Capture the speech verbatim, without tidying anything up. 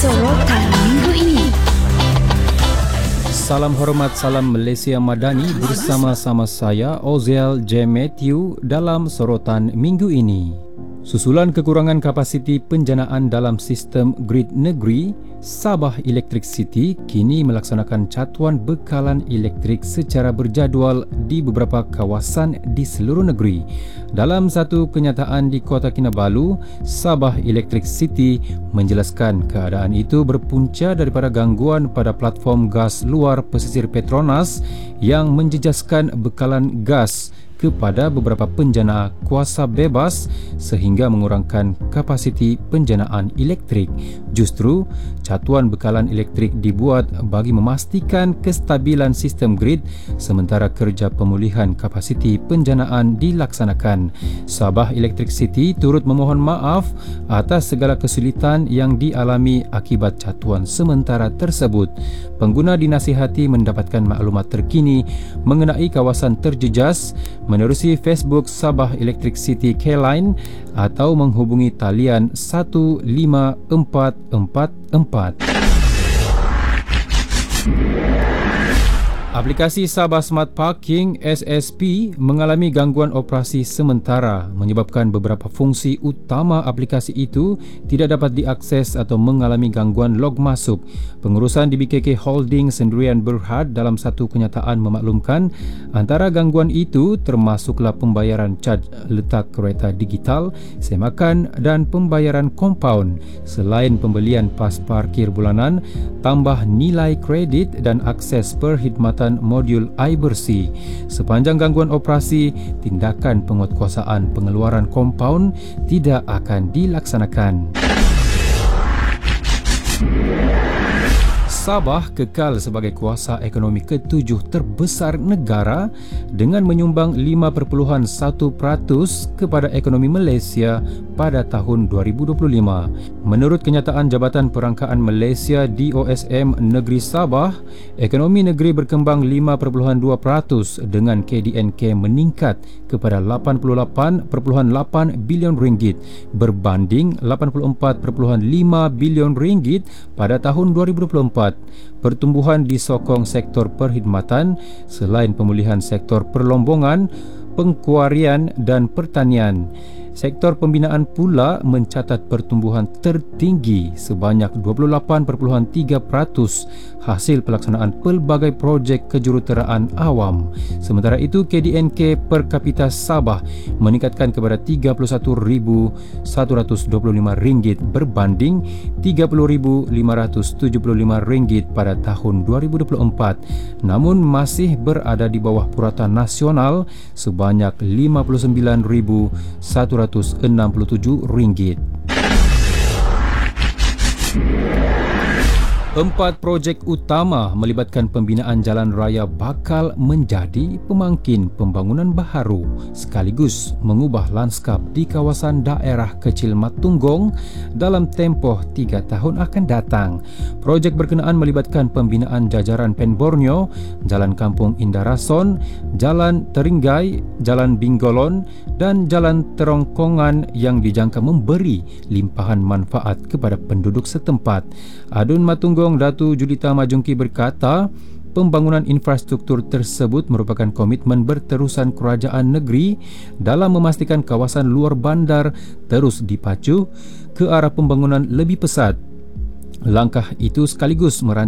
Sorotan Minggu ini. Salam hormat, salam Malaysia Madani bersama-sama saya Oziel J. Matthew dalam Sorotan Minggu ini. Susulan kekurangan kapasiti penjanaan dalam sistem grid negeri, Sabah Electric City kini melaksanakan catuan bekalan elektrik secara berjadual di beberapa kawasan di seluruh negeri. Dalam satu kenyataan di Kota Kinabalu, Sabah Electric City menjelaskan keadaan itu berpunca daripada gangguan pada platform gas luar pesisir Petronas yang menjejaskan bekalan gas kepada beberapa penjana kuasa bebas sehingga mengurangkan kapasiti penjanaan elektrik. Justru, catuan bekalan elektrik dibuat bagi memastikan kestabilan sistem grid sementara kerja pemulihan kapasiti penjanaan dilaksanakan. Sabah Electric City turut memohon maaf atas segala kesulitan yang dialami akibat catuan sementara tersebut. Pengguna dinasihati mendapatkan maklumat terkini mengenai kawasan terjejas menerusi Facebook Sabah Electric City K-Line atau menghubungi talian satu lima empat empat empat. Aplikasi Sabah Smart Parking S S P mengalami gangguan operasi sementara menyebabkan beberapa fungsi utama aplikasi itu tidak dapat diakses atau mengalami gangguan log masuk. Pengurusan di B K K Holding Sendirian Berhad dalam satu kenyataan memaklumkan antara gangguan itu termasuklah pembayaran caj letak kereta digital, semakan dan pembayaran kompaun selain pembelian pas parkir bulanan, tambah nilai kredit dan akses perkhidmatan modul iBersih. Sepanjang gangguan operasi, tindakan penguatkuasaan pengeluaran kompaun tidak akan dilaksanakan. Sabah kekal sebagai kuasa ekonomi ketujuh terbesar negara dengan menyumbang lima perpuluhan satu peratus kepada ekonomi Malaysia pada tahun dua ribu dua puluh lima. Menurut kenyataan Jabatan Perangkaan Malaysia D O S M Negeri Sabah, ekonomi negeri berkembang lima perpuluhan dua peratus dengan K D N K meningkat kepada lapan puluh lapan perpuluhan lapan bilion ringgit berbanding lapan puluh empat perpuluhan lima bilion ringgit pada tahun dua ribu dua puluh empat. Pertumbuhan disokong sektor perkhidmatan selain pemulihan sektor perlombongan, pengkuarian dan pertanian. Sektor pembinaan pula mencatat pertumbuhan tertinggi sebanyak dua puluh lapan perpuluhan tiga peratus hasil pelaksanaan pelbagai projek kejuruteraan awam. Sementara itu, K D N K per kapita Sabah meningkatkan kepada tiga puluh satu ribu satu ratus dua puluh lima ringgit berbanding tiga puluh ribu lima ratus tujuh puluh lima ringgit pada tahun dua ribu dua puluh empat, namun masih berada di bawah purata nasional sebanyak lima puluh sembilan ribu satu ratus enam puluh tujuh ringgit. Empat projek utama melibatkan pembinaan jalan raya bakal menjadi pemangkin pembangunan baharu sekaligus mengubah lanskap di kawasan daerah kecil Matunggong dalam tempoh tiga tahun akan datang. Projek berkenaan melibatkan pembinaan jajaran Pen Borneo, Jalan Kampung Indarason, Jalan Teringgai, Jalan Binggolon dan Jalan Terongkongan yang dijangka memberi limpahan manfaat kepada penduduk setempat. Adun Matunggong Datu Julita Majungki berkata, pembangunan infrastruktur tersebut merupakan komitmen berterusan kerajaan negeri dalam memastikan kawasan luar bandar terus dipacu ke arah pembangunan lebih pesat. Langkah itu sekaligus merancang